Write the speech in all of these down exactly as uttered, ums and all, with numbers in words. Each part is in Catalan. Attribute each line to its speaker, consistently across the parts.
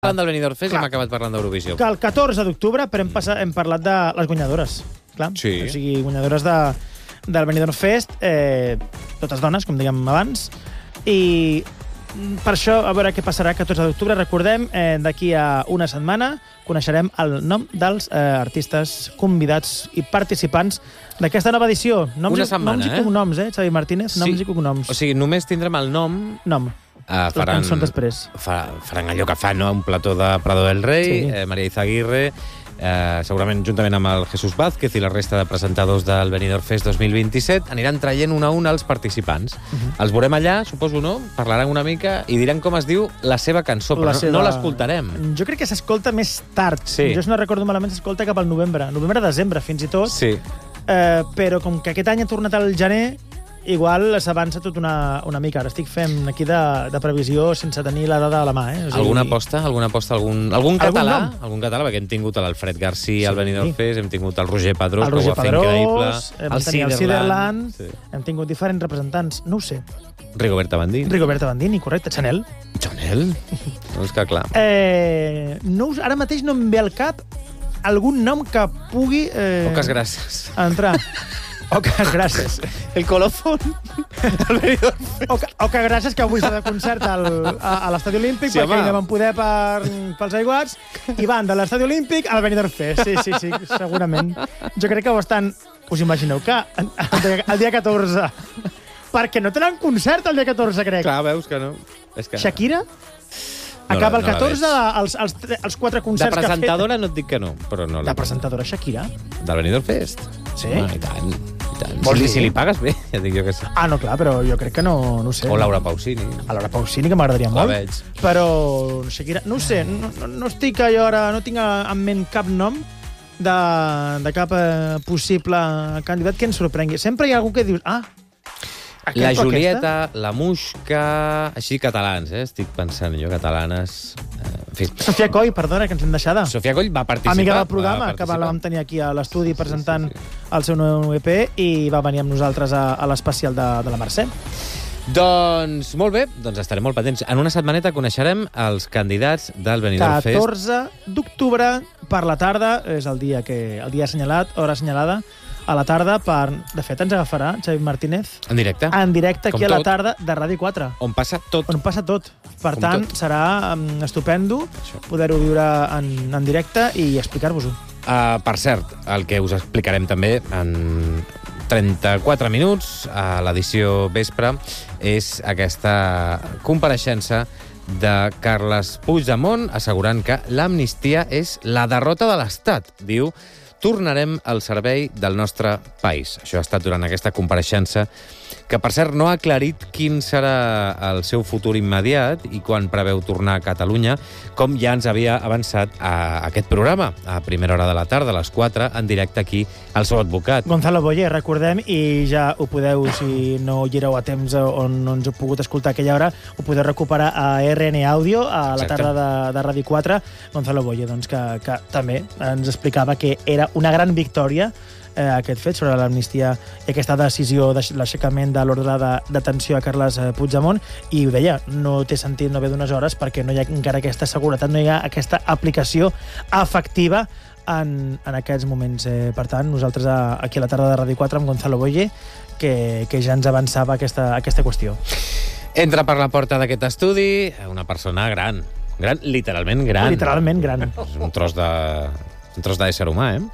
Speaker 1: Parlant del Benidorm Fest i hem acabat parlant d'Eurovisió.
Speaker 2: Que el catorze d'octubre però hem, passat, hem parlat de les guanyadores. Clar.
Speaker 1: Sí.
Speaker 2: O sigui, guanyadores de, del Benidorm Fest, eh, totes dones, com dèiem abans. I per això, a veure què passarà el catorze d'octubre. Recordem, eh, d'aquí a una setmana coneixerem el nom dels eh, artistes convidats i participants d'aquesta nova edició. Noms,
Speaker 1: Una setmana,
Speaker 2: noms i
Speaker 1: eh?
Speaker 2: cognoms, eh, Xavi Martínez? Noms
Speaker 1: Sí.
Speaker 2: i cognoms.
Speaker 1: O sigui, només tindrem el nom...
Speaker 2: Nom.
Speaker 1: Uh,
Speaker 2: Les cançons després.
Speaker 1: Fa, faran allò que fan, no? Un plató de Prado del Rei,
Speaker 2: Sí.
Speaker 1: eh, Maria Izaguirre, eh, segurament juntament amb el Jesús Vázquez i la resta de presentadors del Benidorm Fest dos mil vint-i-set, aniran traient un a un els participants. Uh -huh. Els veurem allà, suposo, no? Parlaran una mica i diran com es diu la seva cançó, però
Speaker 2: La
Speaker 1: no,
Speaker 2: seva-
Speaker 1: no l'escoltarem.
Speaker 2: Jo crec que s'escolta més tard.
Speaker 1: Sí.
Speaker 2: Jo, si no recordo malament, s'escolta cap al novembre. Novembre-desembre, fins i tot.
Speaker 1: Sí.
Speaker 2: Eh, però com que aquest any ha tornat al gener, igual s'avança tot una, una mica. Ara estic fent aquí de, de previsió sense tenir la dada a la mà. Eh? O sigui,
Speaker 1: Alguna aposta? Alguna aposta? Algun, algun català?
Speaker 2: Algun nom?
Speaker 1: Algun català, perquè hem tingut l'Alfred Garcia
Speaker 2: Sí.
Speaker 1: al Benidorm Fest, hem tingut el Roger Pedrós,
Speaker 2: el
Speaker 1: que
Speaker 2: Roger
Speaker 1: ho va fer increïble,
Speaker 2: Pedrós, hem tenir el Siderland,
Speaker 1: sí.
Speaker 2: hem tingut diferents representants. No ho sé.
Speaker 1: Rigoberta Bandini.
Speaker 2: Rigoberta Bandini, correcte. Chanel.
Speaker 1: Chanel? No, és que clar.
Speaker 2: Eh, no, us- ara mateix no em ve al cap algun nom que pugui... Eh,
Speaker 1: Poques gràcies.
Speaker 2: entrar. Poques gràcies.
Speaker 1: El colofón. El Benidorm Fest.
Speaker 2: O que, o que gràcies que avui està de concert al, a, a l'Estadi Olímpic,
Speaker 1: Sí,
Speaker 2: sí, perquè
Speaker 1: home.
Speaker 2: no van poder per, pels aiguats, i van de l'Estadi Olímpic al Benidorm Fest. Sí, sí, sí, segurament. Jo crec que ho estan... Us imagineu que el dia, el dia catorze... Perquè no tenen concert el dia catorze, crec.
Speaker 1: Clar, veus que no. És que...
Speaker 2: Shakira
Speaker 1: No
Speaker 2: acaba
Speaker 1: la-
Speaker 2: el
Speaker 1: no la
Speaker 2: catorze
Speaker 1: veig.
Speaker 2: els, els, tre- els quatre
Speaker 1: De
Speaker 2: concerts
Speaker 1: presentadora no et dic que no, però no.
Speaker 2: que ha fet. De presentadora Shakira?
Speaker 1: Del Benidorm Fest?
Speaker 2: Sí?
Speaker 1: Home, i tant, i tant.
Speaker 2: Vols
Speaker 1: Si, li-
Speaker 2: dir?
Speaker 1: si li pagues bé, ja dic jo que sí.
Speaker 2: Ah, no, clar, però jo crec que no, no ho sé.
Speaker 1: O Laura Pausini.
Speaker 2: A Laura Pausini, que m'agradaria
Speaker 1: La
Speaker 2: molt.
Speaker 1: veig.
Speaker 2: Però Shakira, no ho sé, no, no, no estic jo ara, no tinc en ment cap nom de, de cap eh, possible candidat que ens sorprengui. Sempre hi ha algú que dius, ah, aquest
Speaker 1: La
Speaker 2: o aquesta?
Speaker 1: Julieta, la Muixca... Així catalans, eh? Estic pensant jo, catalanes... Eh, en fi.
Speaker 2: Sofia Coll, perdona, que ens hem deixada.
Speaker 1: Sofia Coll va participar.
Speaker 2: Amiga del
Speaker 1: va
Speaker 2: programa, que
Speaker 1: participar.
Speaker 2: la vam tenir aquí a l'estudi presentant
Speaker 1: sí,
Speaker 2: el seu nou E P i va venir amb nosaltres a, a l'especial de, de la Mercè.
Speaker 1: Doncs molt bé, doncs estarem molt patents. En una setmaneta coneixerem els candidats del Benidorm Fest.
Speaker 2: catorze d'octubre per la tarda, és el dia que el dia assenyalat, hora assenyalada, a la tarda per... De fet, ens agafarà Xavi Martínez
Speaker 1: En directe.
Speaker 2: en directe
Speaker 1: Com
Speaker 2: aquí a la
Speaker 1: tot.
Speaker 2: tarda de Ràdio quatre,
Speaker 1: On passa tot.
Speaker 2: on passa tot. Per
Speaker 1: Com
Speaker 2: tant,
Speaker 1: tot.
Speaker 2: serà um, estupendo
Speaker 1: Això.
Speaker 2: poder-ho viure en, en directe i explicar-vos-ho.
Speaker 1: Uh, per cert, el que us explicarem també en trenta-quatre minuts a l'edició vespre és aquesta compareixença de Carles Puigdemont assegurant que l'amnistia és la derrota de l'Estat. Diu, tornarem al servei del nostre país. Això ha estat durant aquesta compareixença que, per cert, no ha aclarit quin serà el seu futur immediat i quan preveu tornar a Catalunya, com ja ens havia avançat a aquest programa, a primera hora de la tarda, a les quatre, en directe aquí, al seu advocat.
Speaker 2: Gonzalo Boye, recordem, i ja ho podeu, si no hi éreu a temps o no ens heu pogut escoltar a aquella hora, ho podeu recuperar a R N Audio, a la
Speaker 1: Exacte.
Speaker 2: tarda de, de Ràdio quatre. Gonzalo Boye, doncs, que, que també ens explicava que era una gran victòria eh, aquest fet sobre l'amnistia i aquesta decisió de l'aixecament de l'ordre de detenció a Carles eh, Puigdemont, i ho deia, no té sentit no ve d'unes hores perquè no hi ha encara aquesta seguretat, no hi ha aquesta aplicació efectiva en, en aquests moments. Eh, per tant, nosaltres a, aquí a la tarda de Ràdio quatre amb Gonzalo Boye, que, que ja ens avançava aquesta, aquesta qüestió.
Speaker 1: Entra per la porta d'aquest estudi una persona gran, gran, literalment gran.
Speaker 2: Literalment gran.
Speaker 1: És un tros de... un tros d'ésser humà, eh?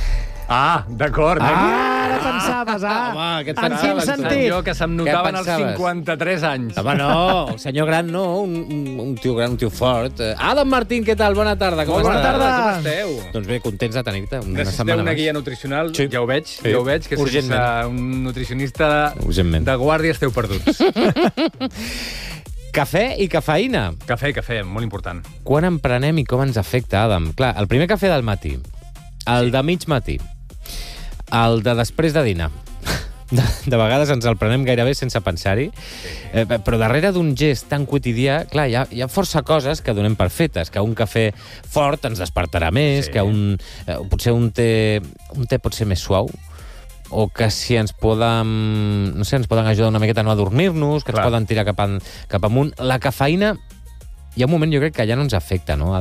Speaker 3: Ah, d'acord.
Speaker 2: Ah, ara pensaves, ah!
Speaker 1: Home, què et
Speaker 2: en quin
Speaker 1: pensaves,
Speaker 2: sentit?
Speaker 3: Jo que se'm notaven els
Speaker 1: pensaves?
Speaker 3: cinquanta-tres anys.
Speaker 1: Home, no, senyor gran no, un, un, un tio gran, un tio fort. Eh, Adam Martín, què tal? Bona tarda, com
Speaker 3: Molt bona
Speaker 1: estàs?
Speaker 2: tarda.
Speaker 3: Com esteu?
Speaker 1: Doncs bé, contents de tenir-te una
Speaker 3: Necessiteu
Speaker 1: setmana
Speaker 3: una
Speaker 1: més.
Speaker 3: guia nutricional,
Speaker 1: Sí.
Speaker 3: ja ho veig,
Speaker 1: Sí.
Speaker 3: ja ho veig, que sense
Speaker 1: Urgentment.
Speaker 3: un nutricionista
Speaker 1: Urgentment.
Speaker 3: de guàrdia esteu perduts.
Speaker 1: Cafè i cafeïna.
Speaker 3: Cafè, cafè, molt important.
Speaker 1: Quan en prenem i com ens afecta, Adam? Clar, el primer cafè del matí, el de mig matí, el de després de dinar. De, de vegades ens el prenem gairebé sense pensar-hi, eh, però darrere d'un gest tan quotidià, clar, hi ha, hi ha força coses que donem per fetes, que un cafè fort ens despertarà més,
Speaker 3: Sí.
Speaker 1: que un, eh, potser un té, un té pot ser més suau, o que si ens poden, no sé, ens poden ajudar una miqueta a no adormir-nos, que
Speaker 3: Clar.
Speaker 1: ens poden tirar cap, en, cap amunt. La cafeïna hi ha un moment, jo crec, que ja no ens afecta, no?